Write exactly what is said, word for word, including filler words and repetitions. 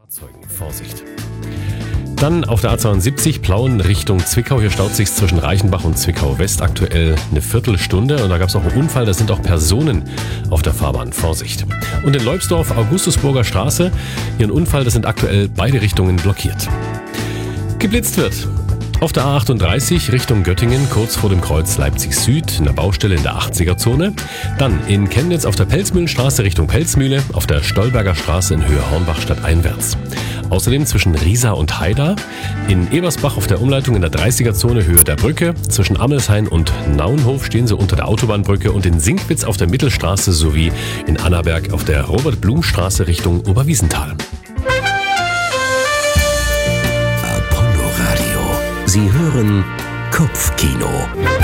Fahrzeugen. Vorsicht. Dann auf der A zweiundsiebzig Plauen Richtung Zwickau. Hier staut sich zwischen Reichenbach und Zwickau West aktuell eine Viertelstunde. Und da gab es auch einen Unfall. Da sind auch Personen auf der Fahrbahn. Vorsicht. Und in Leubsdorf, Augustusburger Straße. Hier ein Unfall. Da sind aktuell beide Richtungen blockiert. Geblitzt wird. Auf der A achtunddreißig Richtung Göttingen, kurz vor dem Kreuz Leipzig Süd, in der Baustelle in der achtziger-Zone. Dann in Chemnitz auf der Pelzmühlenstraße Richtung Pelzmühle, auf der Stolberger Straße in Höhe Hornbach stadteinwärts. Außerdem zwischen Riesa und Haida, in Ebersbach auf der Umleitung in der dreißiger-Zone Höhe der Brücke, zwischen Amelshain und Naunhof stehen sie unter der Autobahnbrücke und in Sinkwitz auf der Mittelstraße sowie in Annaberg auf der Robert-Blum-Straße Richtung Oberwiesenthal. Sie hören Kopfkino.